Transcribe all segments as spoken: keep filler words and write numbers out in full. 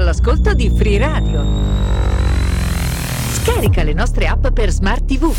all'ascolto di Free Radio. Scarica le nostre app per Smart tivù.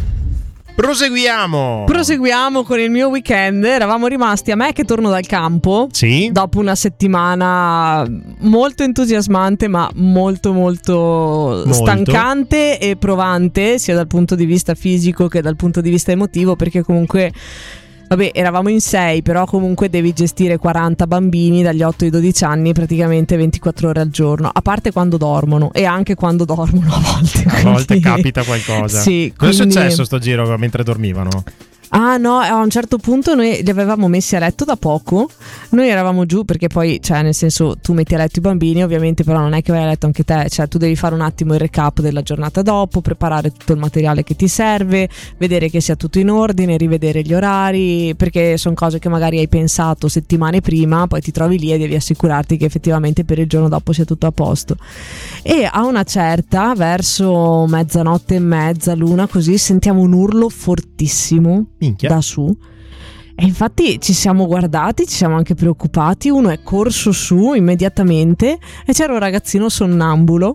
Proseguiamo. Proseguiamo con il mio weekend. Eravamo rimasti a me che torno dal campo. Sì. Dopo una settimana molto entusiasmante, ma molto molto, molto stancante e provante, sia dal punto di vista fisico che dal punto di vista emotivo, perché comunque vabbè, eravamo in sei, però comunque devi gestire quaranta bambini dagli otto ai dodici anni praticamente ventiquattro ore al giorno, a parte quando dormono e anche quando dormono a volte. A volte capita qualcosa. Sì, cosa quindi... è successo sto giro mentre dormivano? Ah no, a un certo punto noi li avevamo messi a letto da poco. Noi eravamo giù perché poi, cioè nel senso, tu metti a letto i bambini ovviamente, però non è che vai a letto anche te, cioè tu devi fare un attimo il recap della giornata dopo, preparare tutto il materiale che ti serve, vedere che sia tutto in ordine, rivedere gli orari, perché sono cose che magari hai pensato settimane prima, poi ti trovi lì e devi assicurarti che effettivamente per il giorno dopo sia tutto a posto. E a una certa, verso mezzanotte e mezza, l'una, così, sentiamo un urlo fortissimo. Minchia. Da su, e infatti ci siamo guardati, ci siamo anche preoccupati. Uno è corso su immediatamente e c'era un ragazzino sonnambulo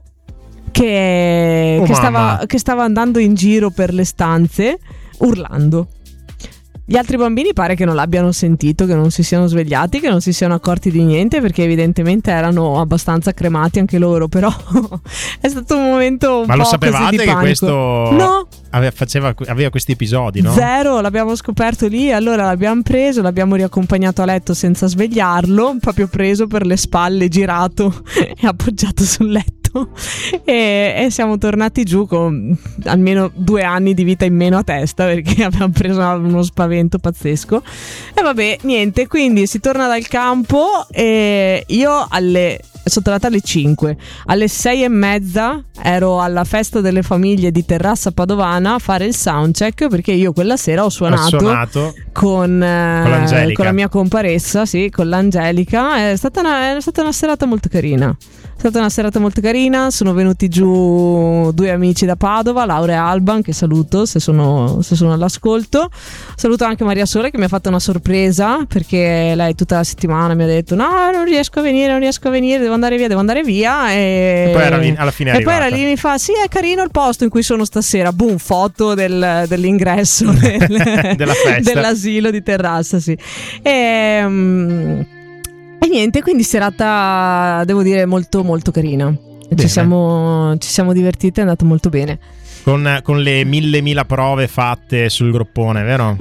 che, oh, che, stava, che stava andando in giro per le stanze urlando. Gli altri bambini pare che non l'abbiano sentito, che non si siano svegliati, che non si siano accorti di niente, perché evidentemente erano abbastanza cremati anche loro, però è stato un momento un Ma po' lo sapevate così di che panico. questo no aveva, faceva, aveva questi episodi, no? Zero, l'abbiamo scoperto lì, allora l'abbiamo preso, l'abbiamo riaccompagnato a letto senza svegliarlo, proprio preso per le spalle, girato e appoggiato sul letto. E, e siamo tornati giù con almeno due anni di vita in meno a testa, perché abbiamo preso uno spavento pazzesco. E vabbè, niente, quindi si torna dal campo e io alle sono tornata alle cinque, alle sei e mezza ero alla festa delle famiglie di Terrassa Padovana a fare il soundcheck, perché io quella sera ho suonato, suonato con, eh, con, con la mia comparessa, sì, con l'Angelica. È stata una, è stata una serata molto carina. È stata una serata molto carina. Sono venuti giù due amici da Padova, Laura e Alban, che saluto se sono, se sono all'ascolto. Saluto anche Maria Sole, che mi ha fatto una sorpresa, perché lei tutta la settimana mi ha detto no, non riesco a venire, non riesco a venire, devo andare via, devo andare via. E, e poi era lì, alla fine è e poi arrivata. era lì, mi fa sì, è carino il posto in cui sono stasera. Boom, foto del, dell'ingresso del, della festa, dell'asilo di Terrassa, sì. E um, E niente, quindi serata, devo dire, molto molto carina. Ci siamo, ci siamo divertite, è andato molto bene. Con, con le mille mila prove fatte sul groppone, vero?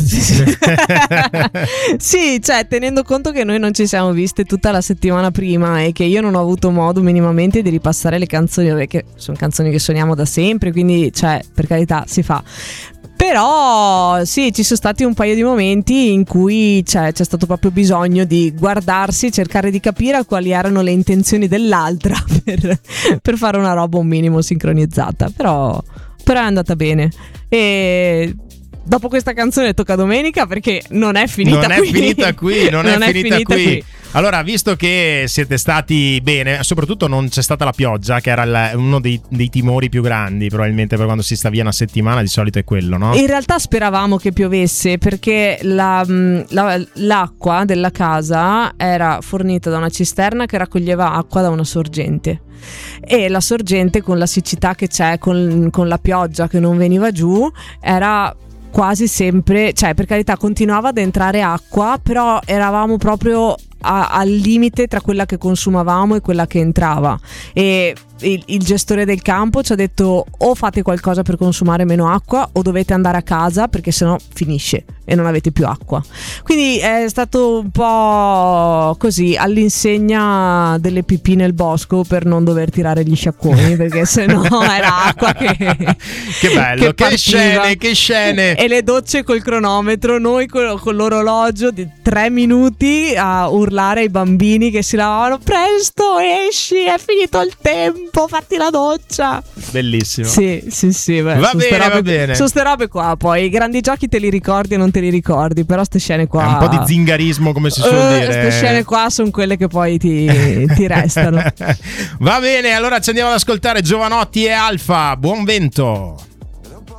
Sì, cioè tenendo conto che noi non ci siamo viste tutta la settimana prima e che io non ho avuto modo minimamente di ripassare le canzoni, perché sono canzoni che suoniamo da sempre, quindi cioè per carità si fa. Però sì, ci sono stati un paio di momenti in cui c'è, c'è stato proprio bisogno di guardarsi, cercare di capire quali erano le intenzioni dell'altra per, per fare una roba un minimo sincronizzata. Però, però è andata bene. E dopo questa canzone tocca domenica, perché non è finita non qui. È finita qui non, non è, finita, finita qui. qui. Allora, visto che siete stati bene, soprattutto non c'è stata la pioggia, che era il, uno dei, dei timori più grandi probabilmente per quando si sta via una settimana, di solito è quello, no? In realtà speravamo che piovesse, perché la, la, l'acqua della casa era fornita da una cisterna che raccoglieva acqua da una sorgente, e la sorgente, con la siccità che c'è, con, con la pioggia che non veniva giù, era quasi sempre, cioè per carità continuava ad entrare acqua, però eravamo proprio a, al limite tra quella che consumavamo e quella che entrava. E il, il gestore del campo ci ha detto: o fate qualcosa per consumare meno acqua, o dovete andare a casa, perché sennò finisce e non avete più acqua. Quindi è stato un po' così, all'insegna delle pipì nel bosco, per non dover tirare gli sciacquoni, perché sennò era acqua che che bello, che, che scene, che scene. E le docce col cronometro, noi con, con l'orologio di tre minuti a urlare ai bambini che si lavavano: presto, esci, è finito il tempo, fatti la doccia. Bellissimo. Sì, sì, sì, beh, va bene, robe, va bene. Sono ste robe qua, poi i grandi giochi te li ricordi e non te li ricordi, però ste scene qua, è un po' di zingarismo, come si suol uh, dire. Ste scene qua sono quelle che poi ti, ti restano. Va bene, allora ci andiamo ad ascoltare Giovanotti e Alfa. Buon vento.